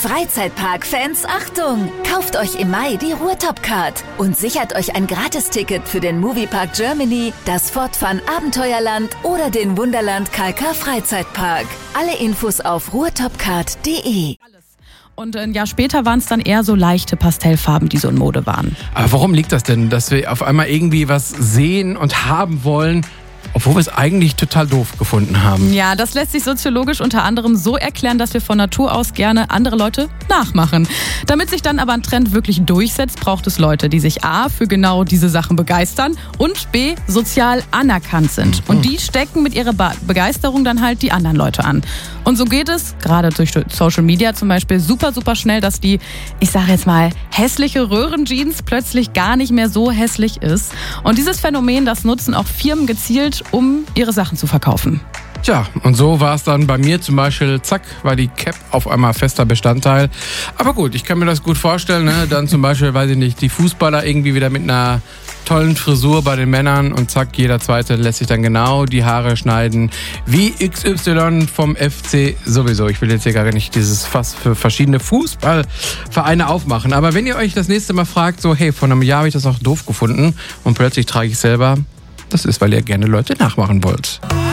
Freizeitpark-Fans, Achtung! Kauft euch im Mai die Ruhrtop-Card und sichert euch ein Gratisticket für den Moviepark Germany, das Fort Fun Abenteuerland oder den Wunderland KK Freizeitpark. Alle Infos auf ruhrtopcard.de. Und ein Jahr später waren es dann eher so leichte Pastellfarben, die so in Mode waren. Aber warum liegt das denn, dass wir auf einmal irgendwie was sehen und haben wollen, obwohl wir es eigentlich total doof gefunden haben? Ja, das lässt sich soziologisch unter anderem so erklären, dass wir von Natur aus gerne andere Leute nachmachen. Damit sich dann aber ein Trend wirklich durchsetzt, braucht es Leute, die sich A, für genau diese Sachen begeistern und B, sozial anerkannt sind. Und die stecken mit ihrer Begeisterung dann halt die anderen Leute an. Und so geht es, gerade durch Social Media zum Beispiel, super, super schnell, dass die, ich sage jetzt mal, hässliche Röhrenjeans plötzlich gar nicht mehr so hässlich ist. Und dieses Phänomen, das nutzen auch Firmen gezielt, um ihre Sachen zu verkaufen. Tja, und so war es dann bei mir zum Beispiel, zack, war die Cap auf einmal fester Bestandteil. Aber gut, ich kann mir das gut vorstellen, ne? Dann zum Beispiel, weiß ich nicht, die Fußballer irgendwie wieder mit einer tollen Frisur bei den Männern und zack, jeder Zweite lässt sich dann genau die Haare schneiden wie XY vom FC sowieso. Ich will jetzt hier gar nicht dieses Fass für verschiedene Fußballvereine aufmachen. Aber wenn ihr euch das nächste Mal fragt, so hey, vor einem Jahr habe ich das auch doof gefunden und plötzlich trage ich es selber, das ist, weil ihr gerne Leute nachmachen wollt.